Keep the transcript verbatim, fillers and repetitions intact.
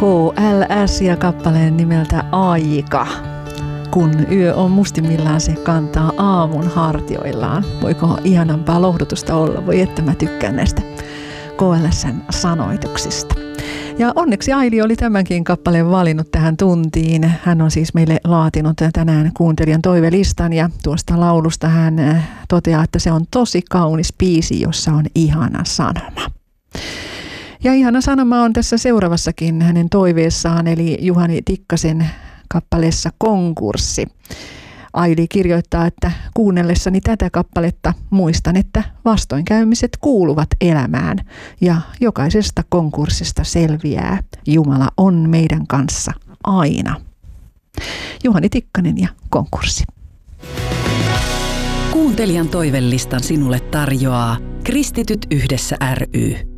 K L S ja kappaleen nimeltä Aika. Kun yö on mustimmillaan, se kantaa aamun hartioillaan. Voiko ihanampaa lohdutusta olla? Voi että mä tykkään näistä K L S:n sanoituksista. Ja onneksi Aili oli tämänkin kappaleen valinnut tähän tuntiin. Hän on siis meille laatinut tänään kuuntelijan toivelistan ja tuosta laulusta hän toteaa, että se on tosi kaunis biisi, jossa on ihana sanoma. Ja ihana sanoma on tässä seuraavassakin hänen toiveessaan, eli Juhani Tikkasen kappaleessa Konkurssi. Aili kirjoittaa, että kuunnellessani tätä kappaletta muistan, että vastoinkäymiset kuuluvat elämään ja jokaisesta konkurssista selviää. Jumala on meidän kanssa aina. Juhani Tikkanen ja Konkurssi. Kuuntelijan toivelistan sinulle tarjoaa Kristityt yhdessä ry.